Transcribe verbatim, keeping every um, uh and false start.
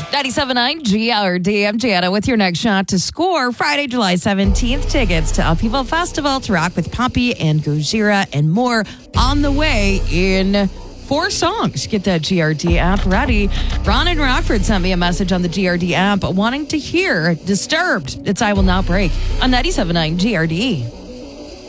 ninety-seven point nine G R D. I'm Jana with your next shot to score. Friday, July seventeenth, tickets to Upheaval Festival to rock with Poppy and Gojira and more on the way in four songs. Get that G R D app ready. Ron in Rockford sent me a message on the G R D app wanting to hear Disturbed. It's I Will Not Break on ninety-seven point nine G R D.